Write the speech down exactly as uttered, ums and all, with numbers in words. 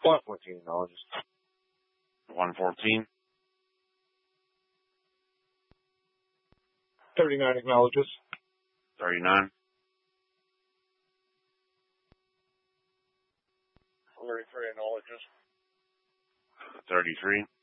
one fourteen acknowledges. one fourteen. thirty-nine acknowledges. thirty-nine. thirty-three acknowledges. thirty-three.